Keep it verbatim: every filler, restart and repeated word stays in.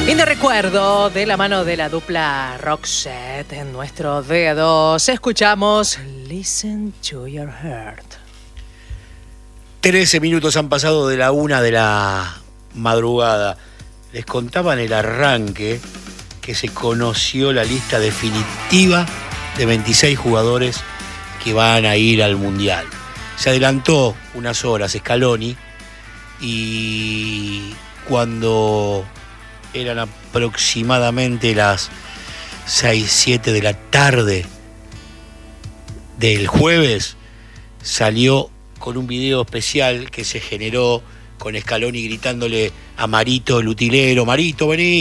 Fin de recuerdo de la mano de la dupla Roxette en nuestro dedos. Escuchamos Listen to Your Heart. Trece minutos han pasado de la una de la madrugada. Les contaba en el arranque que se conoció la lista definitiva de veintiséis jugadores que van a ir al Mundial. Se adelantó unas horas Scaloni y cuando eran aproximadamente las seis, siete de la tarde del jueves, salió con un video especial que se generó con Scaloni gritándole a Marito, el utilero: Marito, vení.